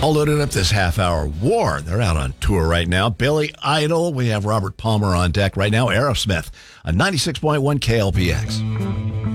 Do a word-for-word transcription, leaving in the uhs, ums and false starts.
All loaded up this half hour. War, they're out on tour right now. Billy Idol, we have Robert Palmer on deck right now. Aerosmith, a ninety-six point one K L P X.